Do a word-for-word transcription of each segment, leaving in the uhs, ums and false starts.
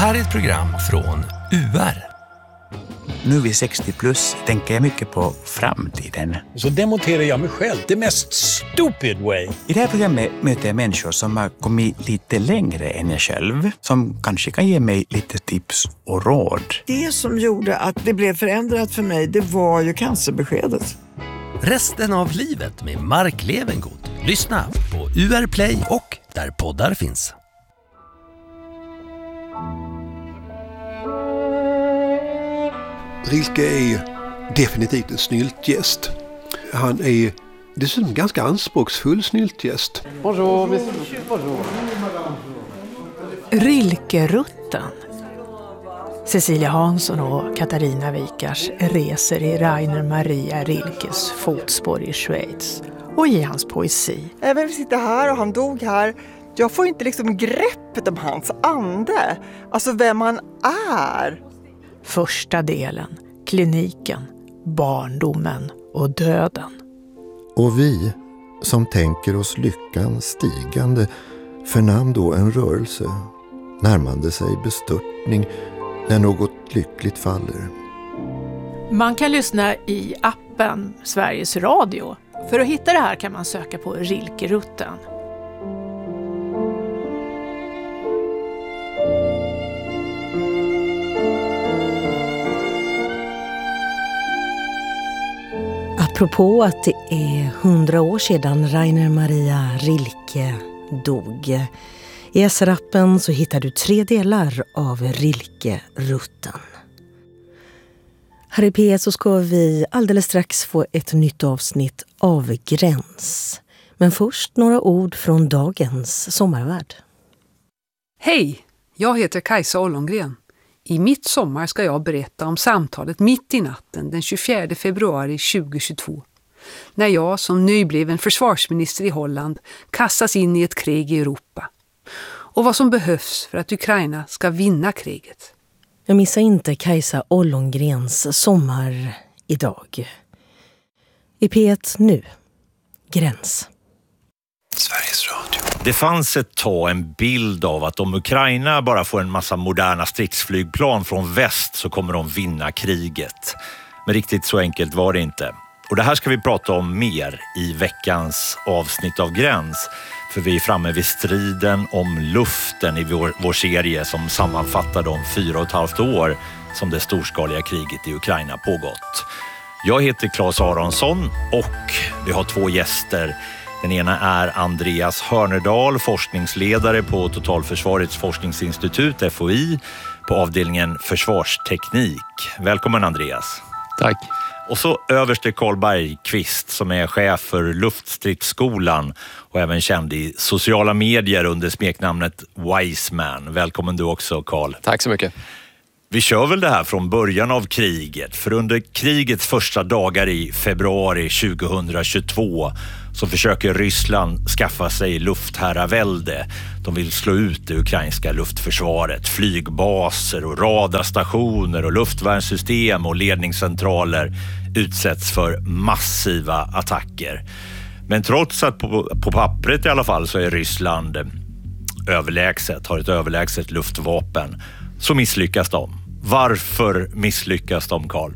här är ett program från U R. Nu vid sextio plus tänker jag mycket på framtiden. Så demonterar jag mig själv, the mest stupid way. I det här programmet möter jag människor som har kommit lite längre än jag själv. Som kanske kan ge mig lite tips och råd. Det som gjorde att det blev förändrat för mig, det var ju cancerbeskedet. Resten av livet med Mark Levengood. Lyssna på U R Play och där poddar finns. Rilke är ju definitivt en snyltgäst. Han är dessutom ganska anspråksfull snyltgäst. Bonjour, bonjour. Rilke-rutten. Cecilia Hansson och Katarina Wikars reser i Rainer Maria Rilkes fotspår i Schweiz och i hans poesi. Även vi sitter här och han dog här. Jag får inte liksom greppet om hans ande. Alltså vem han är. Första delen, kliniken, barndomen och döden. Och vi som tänker oss lyckan stigande förnam då en rörelse, närmande sig bestörtning när något lyckligt faller. Man kan lyssna i appen Sveriges Radio. För att hitta det här kan man söka på Rilke-rutten. Apropå att det är hundra år sedan Rainer Maria Rilke dog. I S R-appen så hittar du tre delar av Rilke-rutten. Här i P ett så ska vi alldeles strax få ett nytt avsnitt av Gräns. Men först några ord från dagens sommarvärld. Hej, jag heter Kajsa Ollongren. I mitt sommar ska jag berätta om samtalet mitt i natten den tjugofjärde februari tjugohundratjugotvå. När jag som nybliven försvarsminister i Holland kastas in i ett krig i Europa. Och vad som behövs för att Ukraina ska vinna kriget. Jag missar inte Kajsa Ollongrens sommar idag. I P ett nu. Gräns. Sveriges Radio. Det fanns ett tag en bild av att om Ukraina bara får en massa moderna stridsflygplan från väst så kommer de vinna kriget. Men riktigt så enkelt var det inte. Och det här ska vi prata om mer i veckans avsnitt av Gräns. För vi är framme vid striden om luften i vår, vår serie som sammanfattar de fyra och ett halvt år som det storskaliga kriget i Ukraina pågått. Jag heter Claes Aronsson och vi har två gäster. Den ena är Andreas Hörnedal, forskningsledare på Totalförsvarets forskningsinstitut F O I på avdelningen försvarsteknik. Välkommen Andreas. Tack. Och så överste Carl Bergqvist som är chef för Luftstridsskolan och även känd i sociala medier under smeknamnet Wiseman. Välkommen du också Carl. Tack så mycket. Vi kör väl det här från början av kriget. För under krigets första dagar i februari tjugohundratjugotvå så försöker Ryssland skaffa sig luftherravälde. De vill slå ut det ukrainska luftförsvaret. Flygbaser och radarstationer och luftvärnssystem och ledningscentraler utsätts för massiva attacker. Men trots att på, på pappret i alla fall så är Ryssland överlägset, har ett överlägset luftvapen, så misslyckas de. Varför misslyckas de, Carl?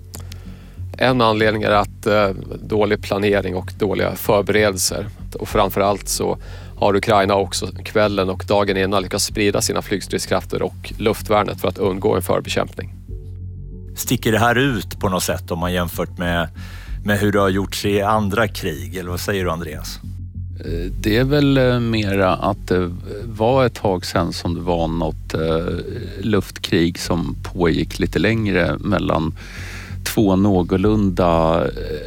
En anledning är att eh, dålig planering och dåliga förberedelser. Och framförallt så har Ukraina också kvällen och dagen innan lyckats sprida sina flygstridskrafter och luftvärnet för att undgå en förbekämpning. Sticker det här ut på något sätt om man jämfört med, med hur det har gjorts i andra krig? Eller vad säger du Andreas? Det är väl mera att det var ett tag sedan som det var något luftkrig som pågick lite längre mellan två någorlunda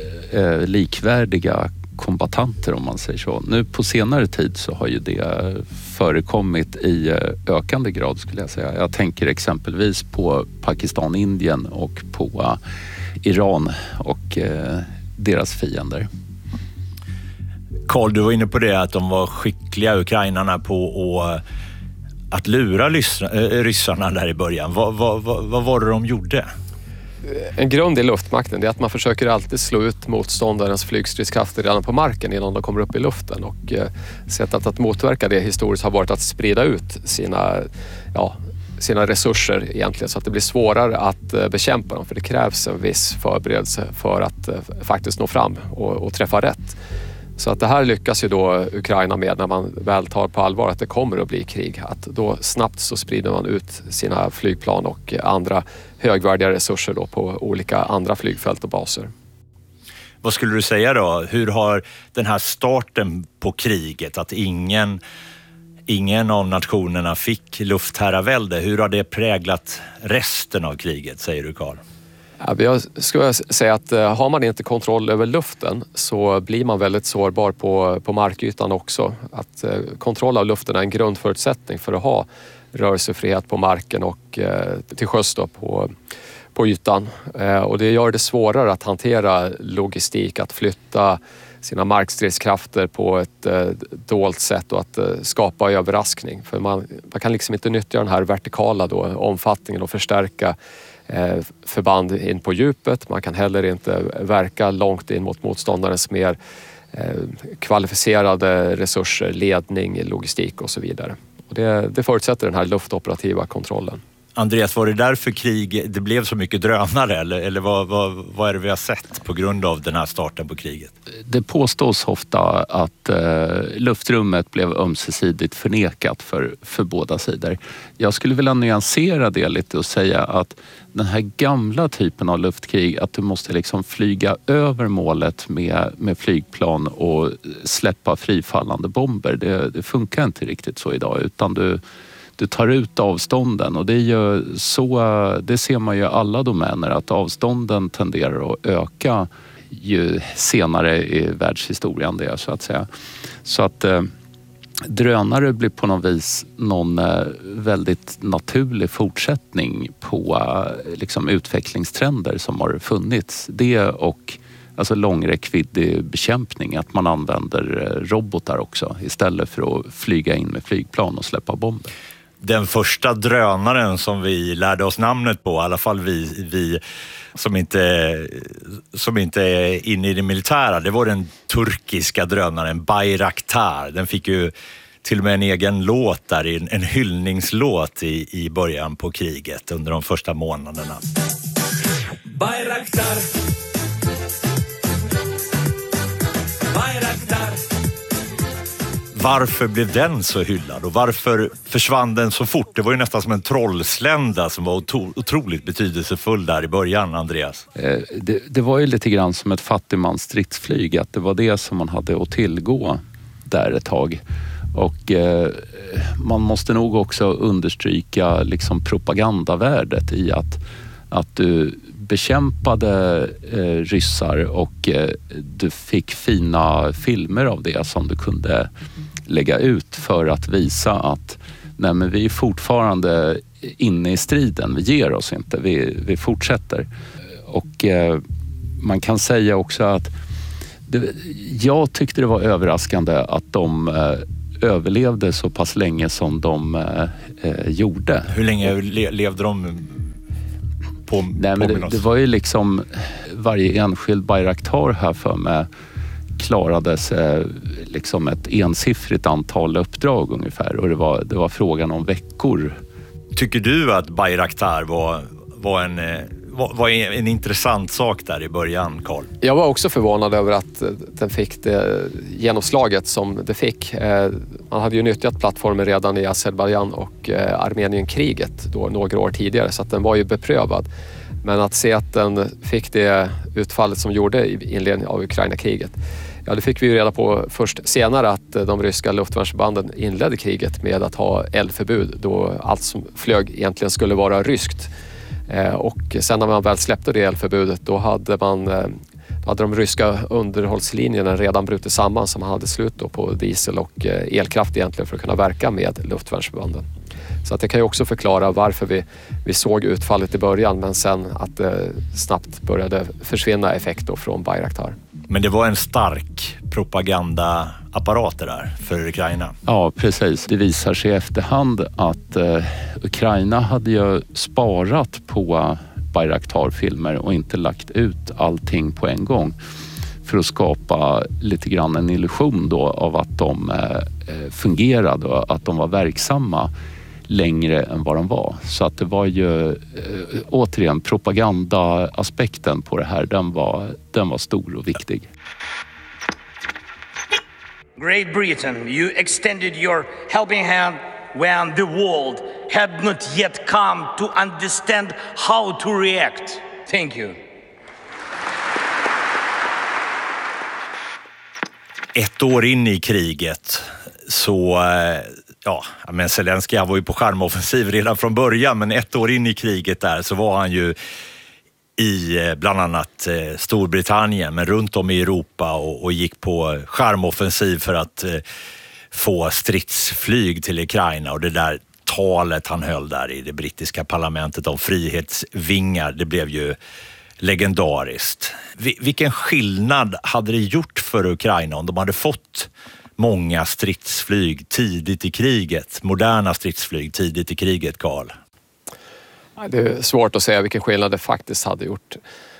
likvärdiga kombatanter om man säger så. Nu på senare tid så har ju det förekommit i ökande grad skulle jag säga. Jag tänker exempelvis på Pakistan, Indien och på Iran och deras fiender. Carl, du var inne på det att de var skickliga ukrainarna på att, att lura ryssarna där i början. Vad, vad, vad, vad var det de gjorde? En grund i luftmakten är att man försöker alltid slå ut motståndarens flygstridskrafter redan på marken innan de kommer upp i luften. Och eh, sättet att motverka det historiskt har varit att sprida ut sina ja, sina resurser egentligen, så att det blir svårare att bekämpa dem, för det krävs en viss förberedelse för att faktiskt nå fram och, och träffa rätt. Så att det här lyckas ju då Ukraina med när man väl tar på allvar att det kommer att bli krig. Att då snabbt så sprider man ut sina flygplan och andra högvärdiga resurser då på olika andra flygfält och baser. Vad skulle du säga då? Hur har den här starten på kriget, att ingen, ingen av nationerna fick luftherravälde, hur har det präglat resten av kriget, säger du, Carl? Ja, jag skulle säga att har man inte kontroll över luften så blir man väldigt sårbar på, på markytan också. Att kontroll av luften är en grundförutsättning för att ha rörelsefrihet på marken och till sjöss då på, på ytan. Och det gör det svårare att hantera logistik, att flytta sina markstridskrafter på ett dolt sätt och att skapa överraskning. För man, man kan liksom inte nyttja den här vertikala då, omfattningen och förstärka förband in på djupet. Man kan heller inte verka långt in mot motståndarens mer kvalificerade resurser, ledning, logistik och så vidare. Och det, det förutsätter den här luftoperativa kontrollen. Andreas, var det därför krig, det blev så mycket drönare eller, eller vad, vad, vad är det vi har sett på grund av den här starten på kriget? Det påstås ofta att eh, luftrummet blev ömsesidigt förnekat för, för båda sidor. Jag skulle vilja nyansera det lite och säga att den här gamla typen av luftkrig, att du måste liksom flyga över målet med, med flygplan och släppa frifallande bomber. Det, det funkar inte riktigt så idag, utan du Du tar ut avstånden, och det, gör så, det ser man ju i alla domäner, att avstånden tenderar att öka ju senare i världshistorien det är, så att säga. Så att eh, drönare blir på något vis någon eh, väldigt naturlig fortsättning på eh, liksom utvecklingstrender som har funnits. Det och alltså långräckviddig bekämpning, att man använder eh, robotar också istället för att flyga in med flygplan och släppa bomber. Den första drönaren som vi lärde oss namnet på, i alla fall vi, vi som, inte, som inte är inne i det militära, det var den turkiska drönaren Bayraktar. Den fick ju till och med en egen låt där, en, en hyllningslåt i, i början på kriget under de första månaderna. Bayraktar. Bayraktar. Varför blev den så hyllad och varför försvann den så fort? Det var ju nästan som en trollslända som var otroligt betydelsefull där i början, Andreas. Det, det var ju lite grann som ett fattigmans stridsflyg, att det var det som man hade att tillgå där ett tag. Och eh, man måste nog också understryka liksom propagandavärdet i att, att du bekämpade eh, ryssar och eh, du fick fina filmer av det som du kunde lägga ut för att visa att nej, men vi är fortfarande inne i striden, vi ger oss inte, vi, vi fortsätter. Och eh, man kan säga också att det, jag tyckte det var överraskande att de eh, överlevde så pass länge som de eh, gjorde. Hur länge le- levde de? På, Nej, men det, det var ju liksom varje enskild Bayraktar här för mig klarades eh, liksom ett ensiffrigt antal uppdrag ungefär, och det var, det var frågan om veckor. Tycker du att Bayraktar var, var, en, var, var en intressant sak där i början, Carl? Jag var också förvånad över att den fick det genomslaget som det fick. Man hade ju nyttjat plattformen redan i Azerbaijan och Armenienkriget då några år tidigare, så att den var ju beprövad. Men att se att den fick det utfallet som gjorde i inledningen av Ukraina-kriget, ja, det fick vi ju reda på först senare, att de ryska luftvärnsförbanden inledde kriget med att ha eldförbud då allt som flög egentligen skulle vara ryskt. Och sen när man väl släppte det eldförbudet, då hade man då hade de ryska underhållslinjerna redan brutit samman, som hade slut då på diesel och elkraft egentligen för att kunna verka med luftvärnsförbanden. Så att det kan ju också förklara varför vi, vi såg utfallet i början, men sen att det snabbt började försvinna effekt då från Bayraktar. Men det var en stark propagandaapparat där för Ukraina. Ja, precis. Det visar sig i efterhand att eh, Ukraina hade ju sparat på Bayraktar-filmer och inte lagt ut allting på en gång för att skapa lite grann en illusion då av att de eh, fungerade och att de var verksamma längre än vad de var. Så att det var ju eh, återigen propagandaaspekten på det här, den var, den var stor och viktig. Great Britain, you extended your helping hand when the world had not yet come to understand how to react. Thank you. Ett år in i kriget så, ja, men Zelensky han var ju på charmoffensiv redan från början, men ett år in i kriget där så var han ju i bland annat Storbritannien, men runt om i Europa och, och gick på charmoffensiv för att eh, få stridsflyg till Ukraina. Och det där talet han höll där i det brittiska parlamentet om frihetsvingar, det blev ju legendariskt. Vilken skillnad hade det gjort för Ukraina om de hade fått många stridsflyg tidigt i kriget, moderna stridsflyg tidigt i kriget, Carl? Det är svårt att säga vilken skillnad det faktiskt hade gjort.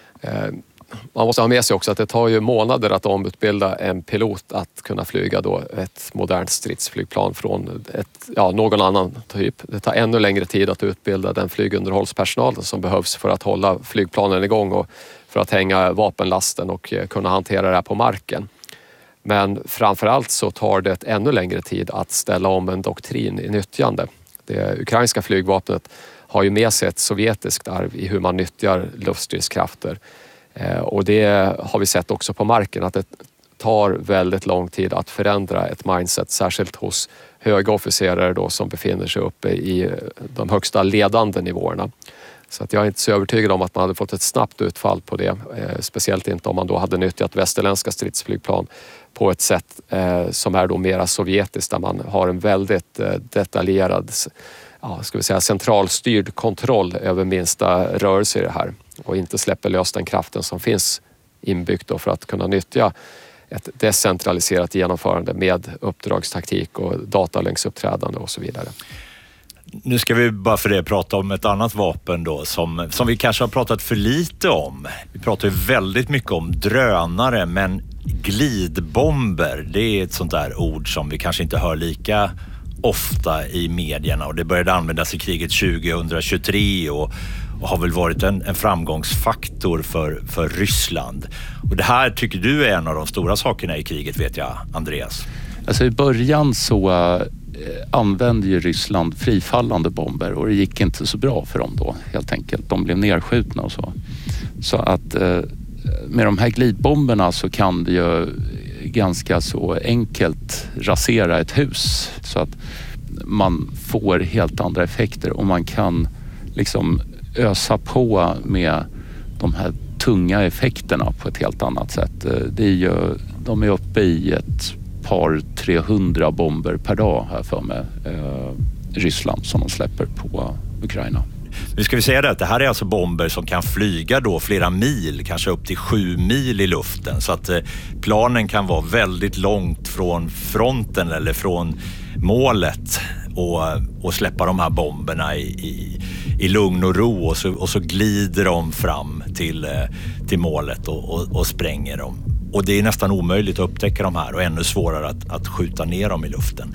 Man måste ha med sig också att det tar ju månader att omutbilda en pilot att kunna flyga då ett modernt stridsflygplan från ett, ja, någon annan typ. Det tar ännu längre tid att utbilda den flygunderhållspersonal som behövs för att hålla flygplanen igång och för att hänga vapenlasten och kunna hantera det här på marken. Men framförallt så tar det ännu längre tid att ställa om en doktrin i nyttjande. Det ukrainska flygvapnet har ju med sig ett sovjetiskt arv i hur man nyttjar luftstridskrafter. Och det har vi sett också på marken, att det tar väldigt lång tid att förändra ett mindset, särskilt hos höga officerare då som befinner sig uppe i de högsta ledande nivåerna. Så att jag är inte så övertygad om att man hade fått ett snabbt utfall på det, speciellt inte om man då hade nyttjat västerländska stridsflygplan på ett sätt som är då mera sovjetiskt, där man har en väldigt detaljerad, ja, ska vi säga, centralstyrd kontroll över minsta rörelse i det här och inte släpper lös den kraften som finns inbyggt då för att kunna nyttja ett decentraliserat genomförande med uppdragstaktik och datalänksuppträdande och så vidare. Nu ska vi bara för det prata om ett annat vapen då som, som vi kanske har pratat för lite om. Vi pratar ju väldigt mycket om drönare, men glidbomber, det är ett sånt där ord som vi kanske inte hör lika ofta i medierna, och det började användas i kriget tjugohundratjugotre och, och har väl varit en, en framgångsfaktor för, för Ryssland. Och det här tycker du är en av de stora sakerna i kriget, vet jag, Andreas. Alltså i början så äh, använde ju Ryssland frifallande bomber och det gick inte så bra för dem då, helt enkelt. De blev nedskjutna och så. Så att äh, med de här glidbomberna så kan det ju ganska så enkelt rasera ett hus, så att man får helt andra effekter och man kan liksom ösa på med de här tunga effekterna på ett helt annat sätt. Det är ju, de är uppe i ett par trehundra bomber per dag här för mig, eh, Ryssland, som de släpper på Ukraina. Nu ska vi säga det att det här är alltså bomber som kan flyga då flera mil, kanske upp till sju mil i luften, så att eh, planen kan vara väldigt långt från fronten eller från målet och, och släppa de här bomberna i, i, i lugn och ro, och så, och så glider de fram till, eh, till målet och, och, och spränger dem. Och det är nästan omöjligt att upptäcka de här och ännu svårare att, att skjuta ner dem i luften.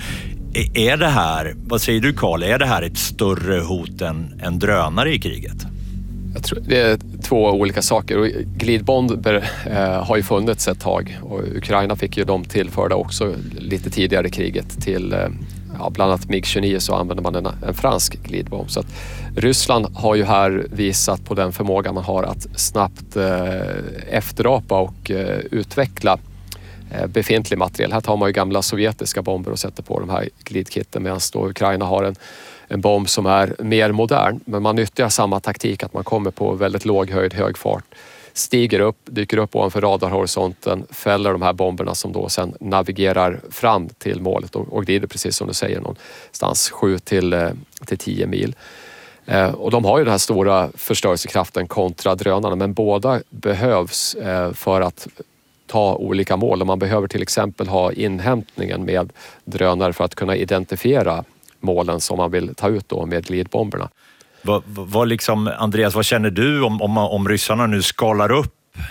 Är det här, vad säger du Carl, är det här ett större hot än, än drönare i kriget? Jag tror det är två olika saker. Och glidbomber eh, har ju funnits ett tag och Ukraina fick ju dem tillförda också lite tidigare i kriget till eh, ja, bland annat MiG tjugonio, så använder man en, en fransk glidbomb. Så att Ryssland har ju här visat på den förmåga man har att snabbt eh, efterapa och eh, utveckla befintlig material. Här tar man ju gamla sovjetiska bomber och sätter på de här glidkitten, medan då Ukraina har en, en bomb som är mer modern, men man nyttjar samma taktik, att man kommer på väldigt låg höjd, hög fart, stiger upp, dyker upp ovanför radarhorisonten, fäller de här bomberna som då sen navigerar fram till målet och, och glider, precis som du säger, någonstans sju till tio mil. Eh, och de har ju den här stora förstörelsekraften kontra drönarna, men båda behövs eh, för att ta olika mål, och man behöver till exempel ha inhämtningen med drönare för att kunna identifiera målen som man vill ta ut då med glidbomberna. Vad, vad liksom, Andreas, vad känner du om, om, om ryssarna nu skalar upp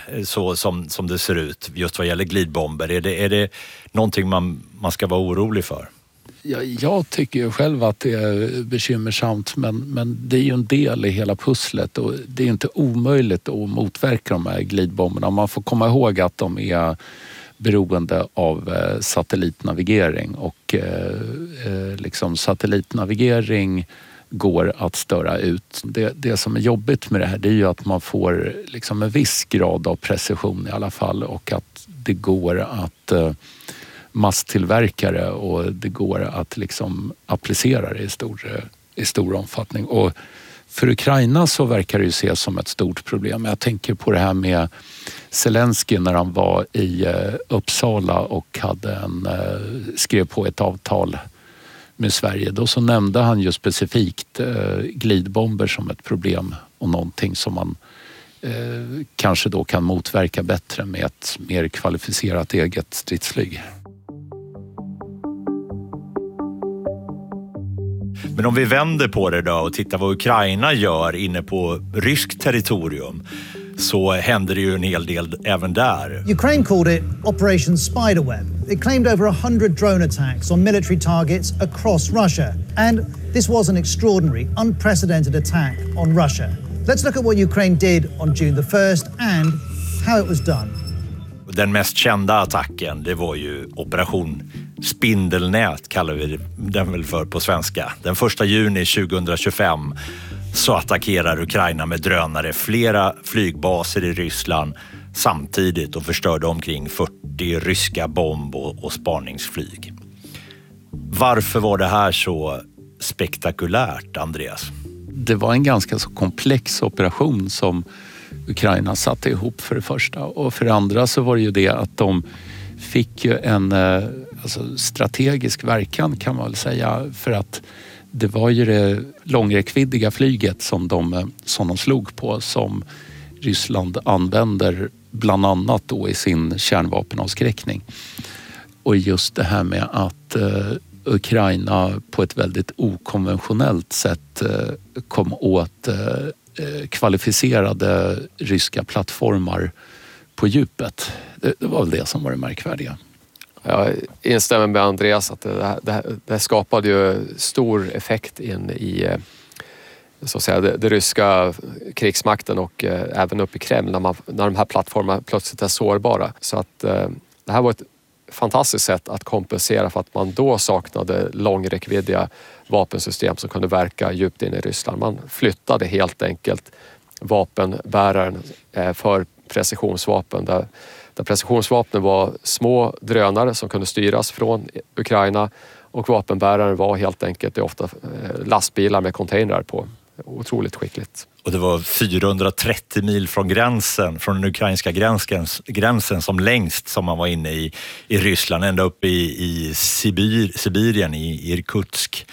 så som, som det ser ut just vad gäller glidbomber? Är det, är det någonting man, man ska vara orolig för? Jag, jag tycker ju själv att det är bekymmersamt, men, men det är ju en del i hela pusslet och det är inte omöjligt att motverka de här glidbomberna. Man får komma ihåg att de är beroende av eh, satellitnavigering och eh, liksom satellitnavigering går att störa ut. Det, det som är jobbigt med det här, det är ju att man får liksom en viss grad av precision i alla fall och att det går att eh, masstillverkare och det går att liksom applicera det i stor, i stor omfattning. Och för Ukraina så verkar det ju ses som ett stort problem. Jag tänker på det här med Zelensky när han var i Uppsala och hade en, skrev på ett avtal med Sverige. Då så nämnde han ju specifikt glidbomber som ett problem och någonting som man eh, kanske då kan motverka bättre med ett mer kvalificerat eget stridsflyg. Men om vi vänder på det då och tittar vad Ukraina gör inne på ryskt territorium så händer det ju en hel del även där. Ukraine called it Operation Spiderweb. It claimed over one hundred drone attacks on military targets across Russia. And this was an extraordinary, unprecedented attack on Russia. Let's look at what Ukraine did on June the first and how it was done. Den mest kända attacken, det var ju Operation Spindelnät, kallar vi den väl för på svenska. Den första juni tjugohundratjugofem så attackerar Ukraina med drönare flera flygbaser i Ryssland samtidigt och förstörde omkring fyrtio ryska bomb- och, och spaningsflyg. Varför var det här så spektakulärt, Andreas? Det var en ganska så komplex operation som Ukraina satte ihop för det första. Och för det andra så var det ju det att de fick ju en alltså, strategisk verkan kan man väl säga. För att det var ju det långräckviddiga flyget som de, som de slog på som Ryssland använder bland annat då i sin kärnvapenavskräckning. Och just det här med att eh, Ukraina på ett väldigt okonventionellt sätt eh, kom åt eh, kvalificerade ryska plattformar på djupet. Det, det var väl det som var det märkvärdiga. Jag instämmer med Andreas att det, här, det, här, det här skapade ju stor effekt in i så att säga, det, det ryska krigsmakten och eh, även upp i Kreml när, man, när de här plattformarna plötsligt är sårbara. Så att eh, det här var ett fantastiskt sätt att kompensera för att man då saknade långräckviddiga vapensystem som kunde verka djupt in i Ryssland. Man flyttade helt enkelt vapenbäraren eh, för precisionsvapen där, där precisionsvapnen var små drönare som kunde styras från Ukraina och vapenbäraren var helt enkelt ofta lastbilar med containrar på. Otroligt skickligt. Och det var fyrahundratrettio mil från gränsen, från den ukrainska gränsen, gränsen som längst som man var inne i, i Ryssland, ända upp i, i Sibir, Sibirien, i Irkutsk,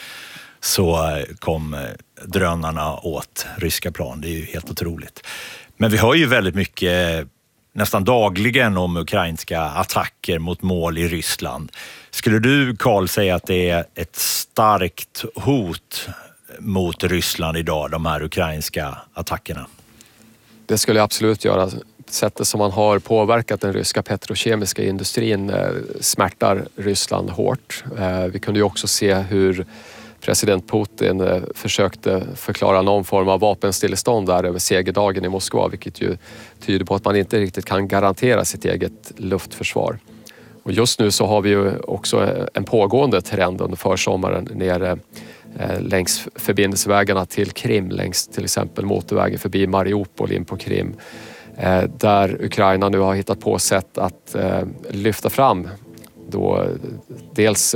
så kom drönarna åt ryska plan. Det är ju helt otroligt. Men vi hör ju väldigt mycket, nästan dagligen, om ukrainska attacker mot mål i Ryssland. Skulle du, Carl, säga att det är ett starkt hot mot Ryssland idag, de här ukrainska attackerna? Det skulle jag absolut göra. Sättet som man har påverkat den ryska petrokemiska industrin smärtar Ryssland hårt. Vi kunde ju också se hur president Putin försökte förklara någon form av vapenstillestånd där över segerdagen i Moskva, vilket ju tyder på att man inte riktigt kan garantera sitt eget luftförsvar. Och just nu så har vi ju också en pågående trend under försommaren nere längs förbindelsevägarna till Krim, längs till exempel motorvägen förbi Mariupol in på Krim, där Ukraina nu har hittat på sätt att lyfta fram då dels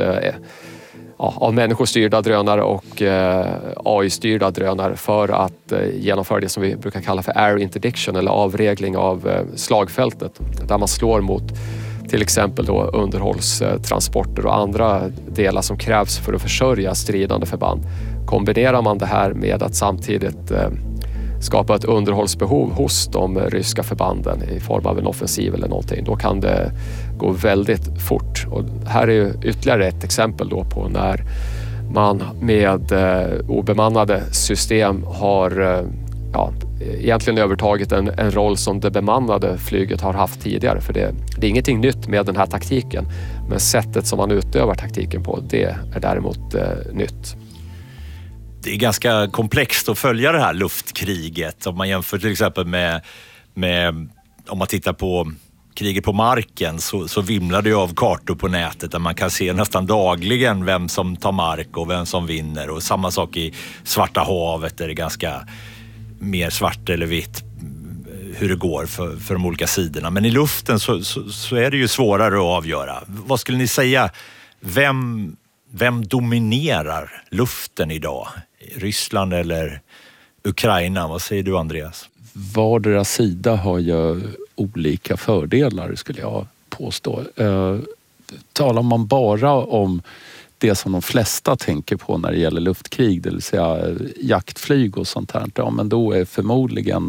ja, av människostyrda drönare och A I-styrda drönare för att genomföra det som vi brukar kalla för air interdiction eller avregling av slagfältet, där man slår mot till exempel då underhållstransporter och andra delar som krävs för att försörja stridande förband. Kombinerar man det här med att samtidigt eh, skapa ett underhållsbehov hos de ryska förbanden i form av en offensiv eller någonting, då kan det gå väldigt fort. Och här är ju ytterligare ett exempel då på när man med eh, obemannade system har eh, ja, egentligen övertagit en, en roll som det bemannade flyget har haft tidigare. För det, det är ingenting nytt med den här taktiken. Men sättet som man utövar taktiken på, det är däremot eh, nytt. Det är ganska komplext att följa det här luftkriget. Om man jämför till exempel med, med om man tittar på kriget på marken så, så vimlar det ju av kartor på nätet där man kan se nästan dagligen vem som tar mark och vem som vinner. Och samma sak i Svarta havet där det är ganska mer svart eller vitt hur det går för, för de olika sidorna. Men i luften så, så, så är det ju svårare att avgöra. Vad skulle ni säga? Vem, vem dominerar luften idag? Ryssland eller Ukraina? Vad säger du, Andreas? Vardera sida har ju olika fördelar, skulle jag påstå. Eh, talar man bara om det som de flesta tänker på när det gäller luftkrig, det vill säga jaktflyg och sånt här, ja, men då är förmodligen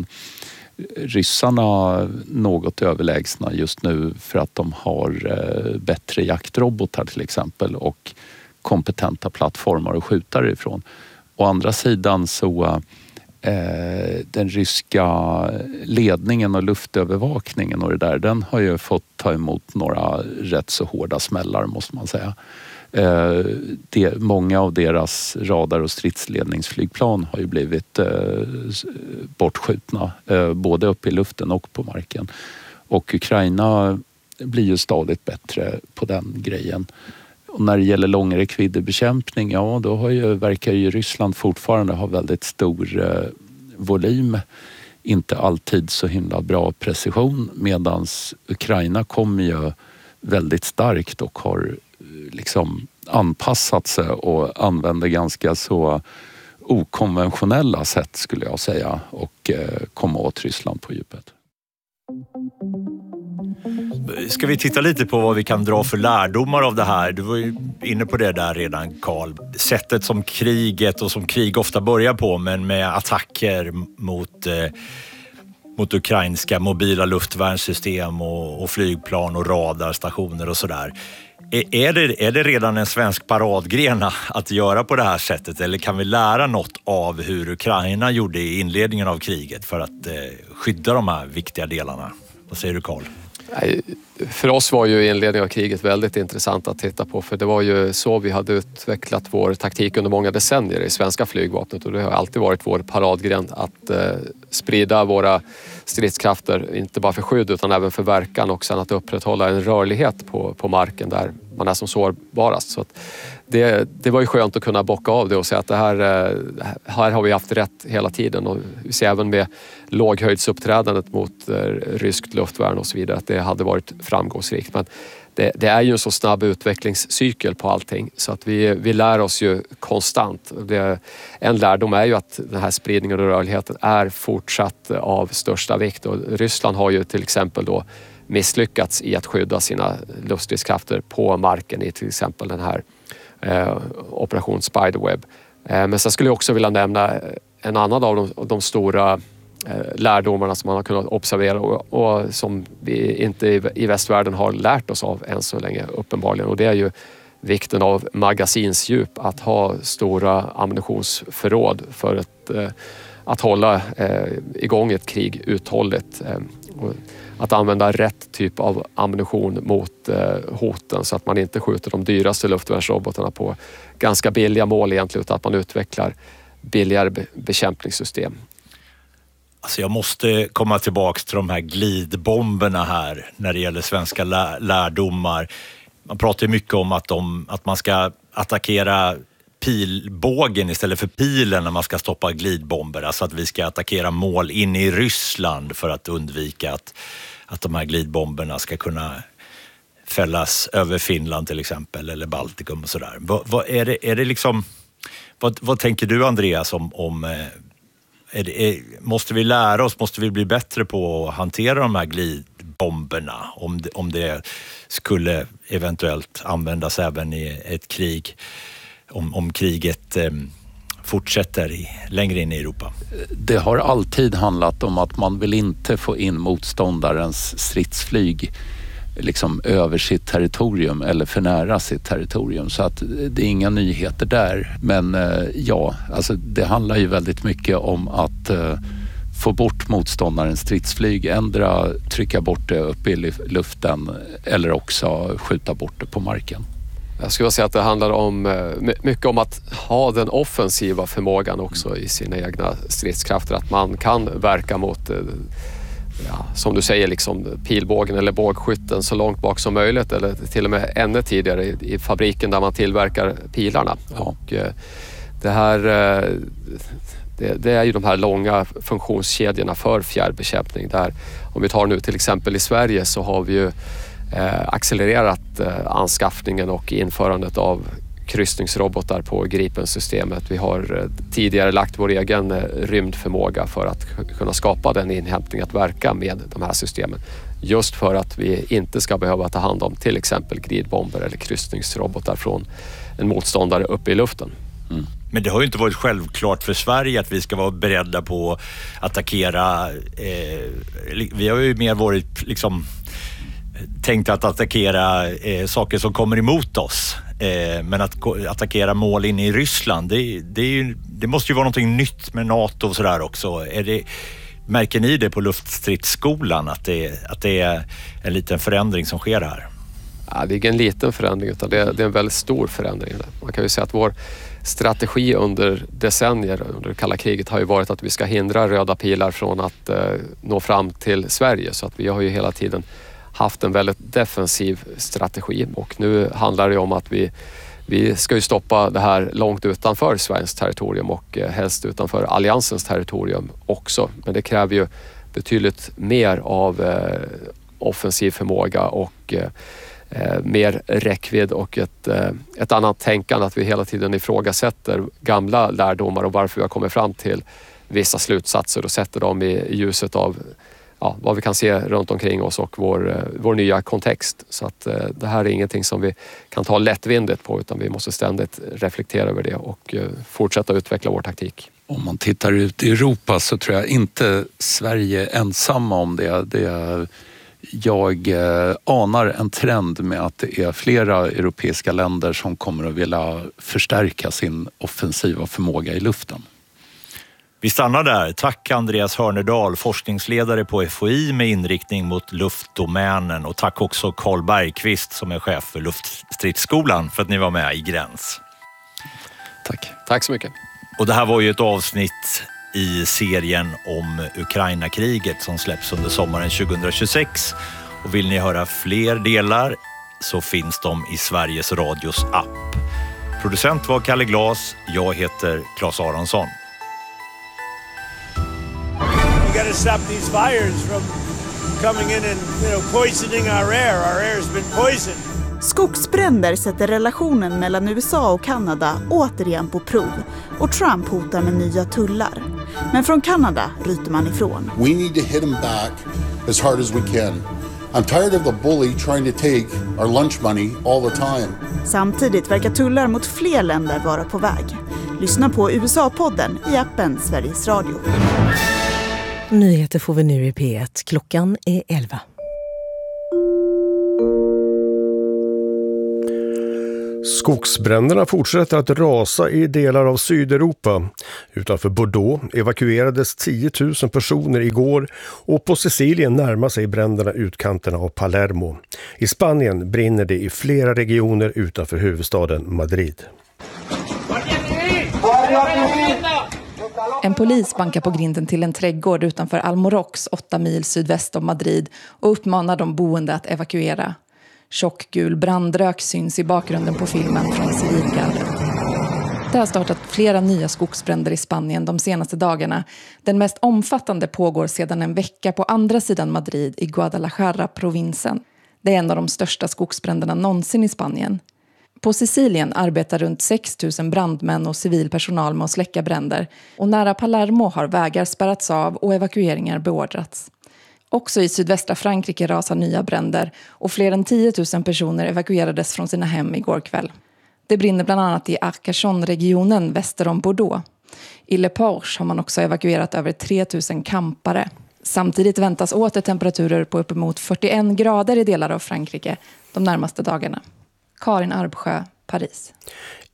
ryssarna något överlägsna just nu för att de har eh, bättre jaktrobotar till exempel och kompetenta plattformar att skjuta ifrån. Å andra sidan så eh, den ryska ledningen och luftövervakningen och det där, den har ju fått ta emot några rätt så hårda smällar, måste man säga. Eh, det, många av deras radar- och stridsledningsflygplan har ju blivit eh, bortskjutna, eh, både uppe i luften och på marken. Och Ukraina blir ju stadigt bättre på den grejen. Och när det gäller långräckviddebekämpning, ja då har ju, verkar ju Ryssland fortfarande ha väldigt stor eh, volym. Inte alltid så himla bra precision, medans Ukraina kommer ju väldigt starkt och har liksom anpassat sig och använder ganska så okonventionella sätt, skulle jag säga, och eh, komma åt Ryssland på djupet. Ska vi titta lite på vad vi kan dra för lärdomar av det här? Du var ju inne på det där redan, Carl. Sättet som kriget och som krig ofta börjar på, men med attacker mot, eh, mot ukrainska mobila luftvärnssystem och, och flygplan och radarstationer och sådär. Är, är, det, är det redan en svensk paradgren att göra på det här sättet, eller kan vi lära något av hur Ukraina gjorde i inledningen av kriget för att eh, skydda de här viktiga delarna? Vad säger du, Carl? För oss var ju inledningen av kriget väldigt intressant att titta på, för det var ju så vi hade utvecklat vår taktik under många decennier i svenska flygvapnet, och det har alltid varit vår paradgren att eh, sprida våra stridskrafter, inte bara för skydd utan även för verkan, och sen att upprätthålla en rörlighet på, på marken där man är som sårbarast. Så att det, det var ju skönt att kunna bocka av det och säga att det här, här har vi haft rätt hela tiden, och vi ser även med låghöjdsuppträdandet mot ryskt luftvärn och så vidare att det hade varit framgångsrikt. Men det, det är ju en så snabb utvecklingscykel på allting, så att vi, vi lär oss ju konstant. Det, en lärdom är ju att den här spridningen och rörligheten är fortsatt av största vikt, och Ryssland har ju till exempel då misslyckats i att skydda sina luftstridskrafter på marken i till exempel den här eh, operation Spiderweb. Eh, men sen skulle jag också vilja nämna en annan av de, de stora eh, lärdomarna som man har kunnat observera och, och som vi inte i, i västvärlden har lärt oss av än så länge uppenbarligen, och det är ju vikten av magasinsdjup, att ha stora ammunitionsförråd för ett, eh, att hålla eh, igång ett krig uthålligt. Eh, och, att använda rätt typ av ammunition mot eh, hoten, så att man inte skjuter de dyraste luftvärnsrobotarna på ganska billiga mål egentligen, utan att man utvecklar billigare be- bekämpningssystem. Alltså jag måste komma tillbaka till de här glidbomberna här när det gäller svenska lär- lärdomar. Man pratar ju mycket om att, de, att man ska attackera pilbågen istället för pilen när man ska stoppa glidbomber. Alltså att vi ska attackera mål in i Ryssland för att undvika att, att de här glidbomberna ska kunna fällas över Finland till exempel, eller Baltikum och sådär. Vad, vad är det, är det liksom, vad, vad tänker du, Andreas, om, om är det, är, måste vi lära oss, måste vi bli bättre på att hantera de här glidbomberna om det, om det skulle eventuellt användas även i ett krig? Om, om kriget eh, fortsätter i, längre in i Europa? Det har alltid handlat om att man vill inte få in motståndarens stridsflyg liksom över sitt territorium eller för nära sitt territorium, så att det är inga nyheter där. Men eh, ja, alltså det handlar ju väldigt mycket om att eh, få bort motståndarens stridsflyg, ändra trycka bort det upp i luften eller också skjuta bort det på marken. Jag skulle säga att det handlar om mycket om att ha den offensiva förmågan också i sina egna stridskrafter. Att man kan verka mot, ja, som du säger, liksom pilbågen eller bågskytten så långt bak som möjligt. Eller till och med ännu tidigare i, i fabriken där man tillverkar pilarna. Ja. Och det här... Det, det är ju de här långa funktionskedjorna för fjärrbekämpning. Där, om vi tar nu till exempel i Sverige så har vi ju eh, accelererat eh, anskaffningen och införandet av kryssningsrobotar på Gripen-systemet. Vi har eh, tidigare lagt vår egen eh, rymdförmåga för att kunna skapa den inhämtning att verka med de här systemen. Just för att vi inte ska behöva ta hand om till exempel gridbomber eller kryssningsrobotar från en motståndare uppe i luften. Mm. Men det har ju inte varit självklart för Sverige att vi ska vara beredda på att attackera. Eh, vi har ju mer varit liksom tänkt att attackera eh, saker som kommer emot oss. Eh, men att attackera mål in i Ryssland, det, det, är ju, det måste ju vara någonting nytt med NATO och sådär också. Är det, märker ni det på luftstridsskolan att det, att det är en liten förändring som sker här? Ja, det är ingen liten förändring utan det är, det är en väldigt stor förändring. Man kan ju säga att vår strategi under decennier under kalla kriget har ju varit att vi ska hindra röda pilar från att eh, nå fram till Sverige. Så att vi har ju hela tiden haft en väldigt defensiv strategi och nu handlar det om att vi, vi ska ju stoppa det här långt utanför Sveriges territorium och eh, helst utanför alliansens territorium också. Men det kräver ju betydligt mer av eh, offensiv förmåga och eh, Eh, mer räckvidd och ett, eh, ett annat tänkande, att vi hela tiden ifrågasätter gamla lärdomar och varför vi har kommit fram till vissa slutsatser och sätter dem i ljuset av ja, vad vi kan se runt omkring oss och vår, eh, vår nya kontext. Så att eh, det här är ingenting som vi kan ta lättvindigt på utan vi måste ständigt reflektera över det och eh, fortsätta utveckla vår taktik. Om man tittar ut i Europa så tror jag inte Sverige är ensamma om det. Det är Jag eh, anar en trend med att det är flera europeiska länder som kommer att vilja förstärka sin offensiva förmåga i luften. Vi stannar där. Tack Andreas Hörnedal, forskningsledare på F O I med inriktning mot luftdomänen. Och tack också Carl Bergqvist som är chef för luftstridsskolan för att ni var med i Gräns. Tack. Tack så mycket. Och det här var ju ett avsnitt i serien om Ukraina-kriget som släpps under sommaren tjugohundratjugosex. Och vill ni höra fler delar så finns de i Sveriges Radios app. Producent var Kalle Glas, jag heter Claes Aronsson. We got to stop these fires from coming in and, you know, poisoning our air. Our air has been poisoned. Skogsbränder sätter relationen mellan U S A och Kanada återigen på prov och Trump hotar med nya tullar. Men från Kanada ryter man ifrån. We need to hit them back as hard as we can. I'm tired of the bully trying to take our lunch money all the time. Samtidigt verkar tullar mot fler länder vara på väg. Lyssna på U S A-podden i appen Sveriges Radio. Nyheter får vi nu i P ett. Klockan är elva. Skogsbränderna fortsätter att rasa i delar av Sydeuropa. Utanför Bordeaux evakuerades tio tusen personer igår och på Sicilien närmar sig bränderna utkanterna av Palermo. I Spanien brinner det i flera regioner utanför huvudstaden Madrid. En polis bankar på grinden till en trädgård utanför Almorox, åtta mil sydväst om Madrid, och uppmanar de boende att evakuera. Tjockgul brandrök syns i bakgrunden på filmen från civilgardet. Det har startat flera nya skogsbränder i Spanien de senaste dagarna. Den mest omfattande pågår sedan en vecka på andra sidan Madrid i Guadalajara-provinsen. Det är en av de största skogsbränderna någonsin i Spanien. På Sicilien arbetar runt sex tusen brandmän och civilpersonal med att släcka bränder. Och nära Palermo har vägar spärrats av och evakueringar beordrats. Också i sydvästra Frankrike rasar nya bränder och fler än tio tusen personer evakuerades från sina hem igår kväll. Det brinner bland annat i Arcachon-regionen väster om Bordeaux. I Le Porche har man också evakuerat över tre tusen campare. Samtidigt väntas åter temperaturer på uppemot fyrtioen grader i delar av Frankrike de närmaste dagarna. Karin Arbsjö, Paris.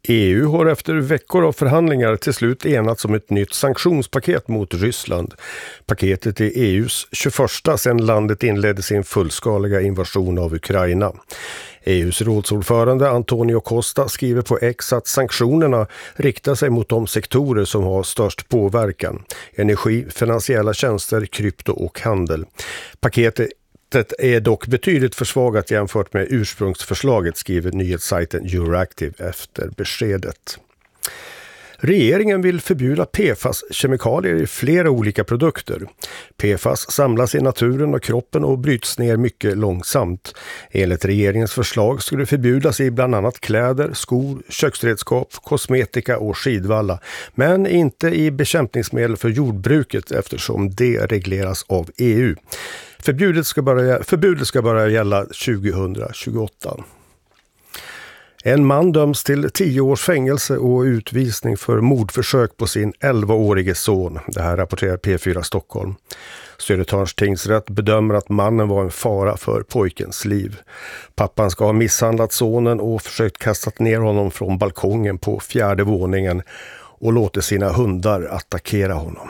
E U har efter veckor av förhandlingar till slut enats om ett nytt sanktionspaket mot Ryssland. Paketet är E U:s tjugoförsta sedan landet inledde sin fullskaliga invasion av Ukraina. E U:s rådsordförande Antonio Costa skriver på X att sanktionerna riktar sig mot de sektorer som har störst påverkan: energi, finansiella tjänster, krypto och handel. Paketet är dock betydligt försvagat jämfört med ursprungsförslaget, skriver nyhetssajten Euractiv efter beskedet. Regeringen vill förbjuda P F A S-kemikalier i flera olika produkter. P F A S samlas i naturen och kroppen och bryts ner mycket långsamt. Enligt regeringens förslag skulle det förbjudas i bland annat kläder, skor, köksredskap, kosmetika och skidvalla, men inte i bekämpningsmedel för jordbruket eftersom det regleras av E U. Förbudet ska börja, förbudet ska börja gälla tjugohundratjugoåtta. En man döms till tio års fängelse och utvisning för mordförsök på sin elvaårige son. Det här rapporterar P fyra Stockholm. Södertörns tingsrätt bedömer att mannen var en fara för pojkens liv. Pappan ska ha misshandlat sonen och försökt kasta ner honom från balkongen på fjärde våningen och låtit sina hundar attackera honom.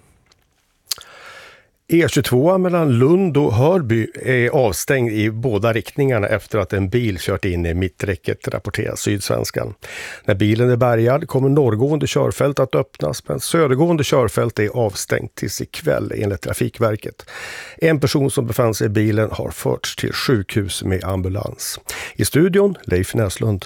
E tjugotvå mellan Lund och Hörby är avstängd i båda riktningarna efter att en bil kört in i mitträcket, rapporterar Sydsvenskan. När bilen är bärgad kommer norrgående körfält att öppnas, men södergående körfält är avstängt tills ikväll enligt Trafikverket. En person som befann sig i bilen har förts till sjukhus med ambulans. I studion Leif Näslund.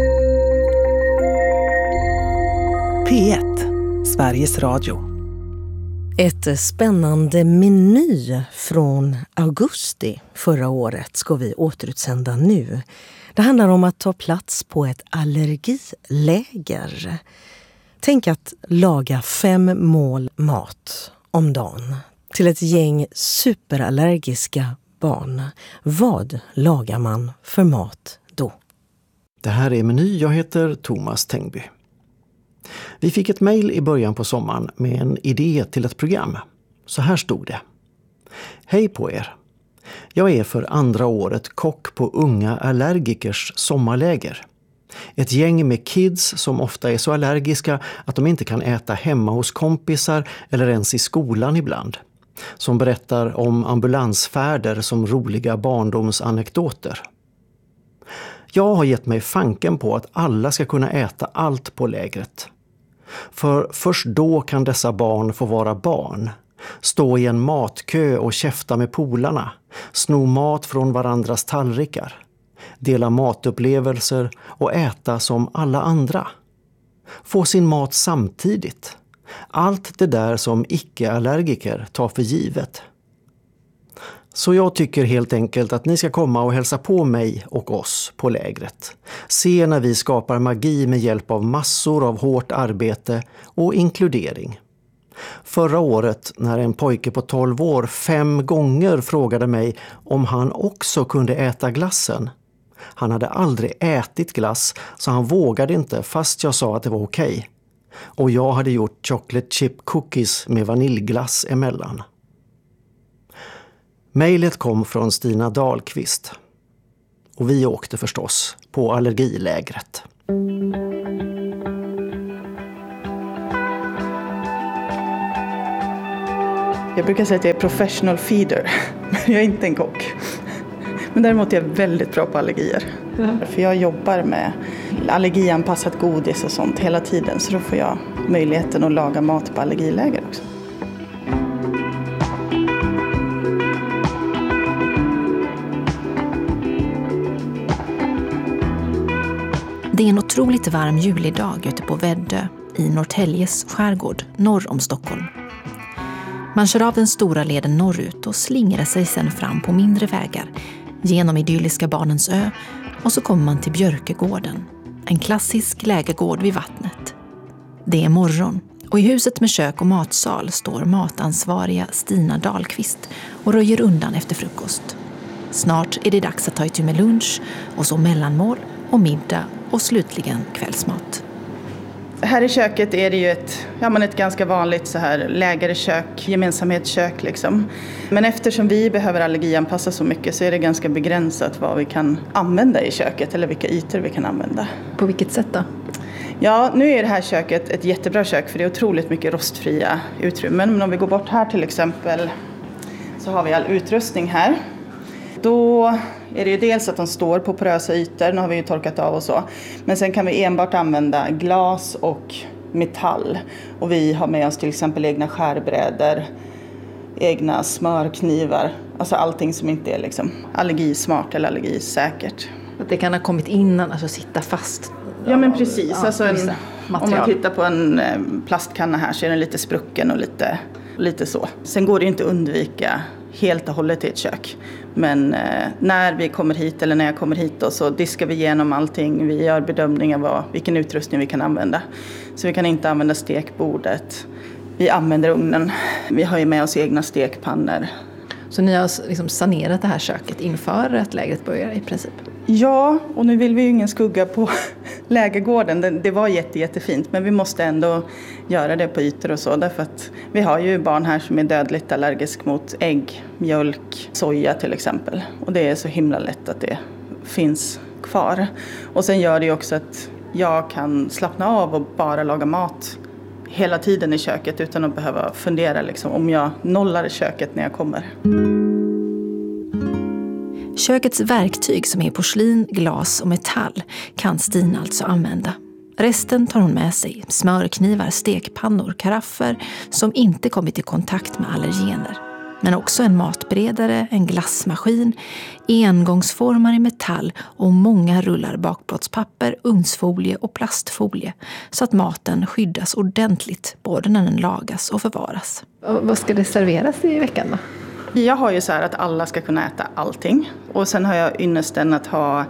P ett, Sveriges Radio. Ett spännande meny från augusti förra året ska vi återutsända nu. Det handlar om att ta plats på ett allergiläger. Tänk att laga fem mål mat om dagen till ett gäng superallergiska barn. Vad lagar man för mat då? Det här är Meny. Jag heter Thomas Tengby. Vi fick ett mejl i början på sommaren med en idé till ett program. Så här stod det. Hej på er. Jag är för andra året kock på unga allergikers sommarläger. Ett gäng med kids som ofta är så allergiska att de inte kan äta hemma hos kompisar eller ens i skolan ibland. Som berättar om ambulansfärder som roliga barndomsanekdoter. Jag har gett mig fanken på att alla ska kunna äta allt på lägret. För först då kan dessa barn få vara barn. Stå i en matkö och käfta med polarna. Sno mat från varandras tallrikar. Dela matupplevelser och äta som alla andra. Få sin mat samtidigt. Allt det där som icke-allergiker tar för givet. Så jag tycker helt enkelt att ni ska komma och hälsa på mig och oss på lägret. Se när vi skapar magi med hjälp av massor av hårt arbete och inkludering. Förra året när en pojke på tolv år fem gånger frågade mig om han också kunde äta glassen. Han hade aldrig ätit glass så han vågade inte fast jag sa att det var okej. Och jag hade gjort chocolate chip cookies med vaniljglass emellan. Mejlet kom från Stina Dahlqvist. Och vi åkte förstås på allergilägret. Jag brukar säga att jag är professional feeder, men jag är inte en kock. Men däremot är jag väldigt bra på allergier. Mm. För jag jobbar med allergianpassat godis och sånt hela tiden. Så då får jag möjligheten att laga mat på allergiläger också. Det är en otroligt varm julidag ute på Väddö i Norrtäljes skärgård norr om Stockholm. Man kör av den stora leden norrut och slingrar sig sedan fram på mindre vägar genom idylliska Barnens ö och så kommer man till Björkegården, en klassisk lägergård vid vattnet. Det är morgon och i huset med kök och matsal står matansvariga Stina Dahlqvist och röjer undan efter frukost. Snart är det dags att ta itu med lunch och så mellanmål och middag och slutligen kvällsmat. Här i köket är det ju ett, ja, men ett ganska vanligt så här lägerkök, gemensamhetskök liksom. Men eftersom vi behöver allergianpassa så mycket så är det ganska begränsat vad vi kan använda i köket eller vilka ytor vi kan använda. På vilket sätt då? Ja, nu är det här köket ett jättebra kök för det är otroligt mycket rostfria utrymmen. Men om vi går bort här till exempel så har vi all utrustning här. Då är det ju dels att de står på porösa ytor, nu har vi ju torkat av och så. Men sen kan vi enbart använda glas och metall. Och vi har med oss till exempel egna skärbrädor, egna smörknivar. Alltså allting som inte är liksom allergismart eller allergisäkert. Att det kan ha kommit innan, alltså sitta fast. Ja men precis, ja, alltså en, om man tittar på en plastkanna här så är den lite sprucken och lite, lite så. Sen går det inte att undvika helt och hållet i ett kök. Men eh, när vi kommer hit eller när jag kommer hit då, så diskar vi igenom allting. Vi gör bedömningar av vilken utrustning vi kan använda. Så vi kan inte använda stekbordet. Vi använder ugnen. Vi har ju med oss egna stekpannor. Så ni har liksom sanerat det här köket inför att lägret börjar i princip? Ja, och nu vill vi ju ingen skugga på lägergården. Det, det var jätte, jättefint, men vi måste ändå göra det på ytor och så. Därför att vi har ju barn här som är dödligt allergisk mot ägg, mjölk, soja till exempel. Och det är så himla lätt att det finns kvar. Och sen gör det ju också att jag kan slappna av och bara laga mat hela tiden i köket utan att behöva fundera liksom, om jag nollar köket när jag kommer. Kökets verktyg som är porslin, glas och metall kan Stina alltså använda. Resten tar hon med sig, smörknivar, stekpannor, karaffer som inte kommit i kontakt med allergener. Men också en matberedare, en glassmaskin, engångsformar i metall och många rullar bakplåtspapper, ugnsfolie och plastfolie så att maten skyddas ordentligt både när den lagas och förvaras. Och vad ska det serveras i veckan då? Jag har ju så här att alla ska kunna äta allting. Och sen har jag ynnesten att ha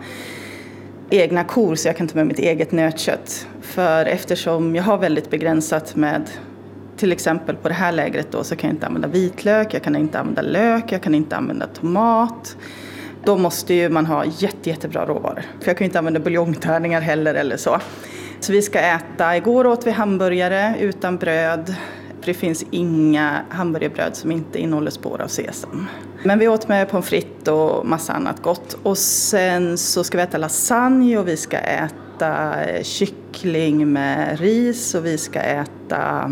egna kor så jag kan ta med mitt eget nötkött. För eftersom jag har väldigt begränsat med, till exempel på det här lägret då, så kan jag inte använda vitlök, jag kan inte använda lök, jag kan inte använda tomat. Då måste ju man ha jätte, jättebra råvaror. För jag kan inte använda buljongtärningar heller eller så. Så vi ska äta, igår åt vi hamburgare utan bröd. Det finns inga hamburgerbröd som inte innehåller spår av sesam. Men vi åt med pommes frites och massa annat gott. Och sen så ska vi äta lasagne och vi ska äta kyckling med ris och vi ska äta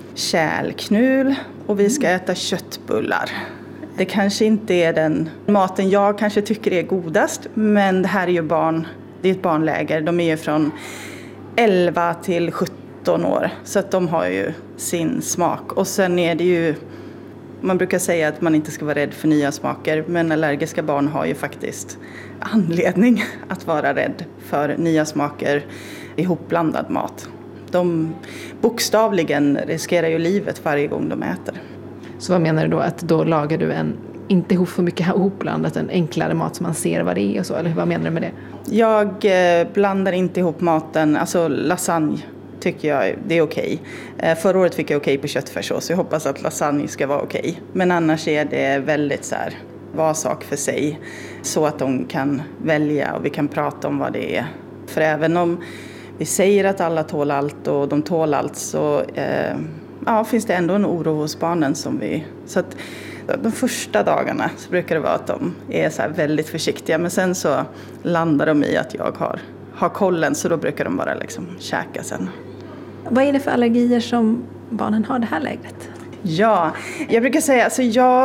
kärlknul och vi ska äta köttbullar. Det kanske inte är den maten jag kanske tycker är godast, men det här är ju barn, det är ett barnläger. De är ju från elva till sjutton år, så att de har ju sin smak. Och sen är det ju, man brukar säga att man inte ska vara rädd för nya smaker, men allergiska barn har ju faktiskt anledning att vara rädd för nya smaker i hopblandad mat. De bokstavligen riskerar ju livet varje gång de äter. Så vad menar du då? Att då lagar du en, inte ihop för mycket ihopblandat, en enklare mat som man ser vad det är och så? Eller vad menar du med det? Jag eh, blandar inte ihop maten, alltså lasagne tycker jag det är okej. Eh, förra året fick jag okej på köttfärssås, så jag hoppas att lasagne ska vara okej. Men annars är det väldigt så här, var sak för sig. Så att de kan välja och vi kan prata om vad det är. För även om vi säger att alla tål allt och de tål allt, så eh, ja, finns det ändå en oro hos barnen som vi... Så att de första dagarna så brukar det vara att de är så här väldigt försiktiga. Men sen så landar de i att jag har, har kollen, så då brukar de bara liksom käka sen. Vad är det för allergier som barnen har det här lägret? Ja, jag brukar säga, alltså jag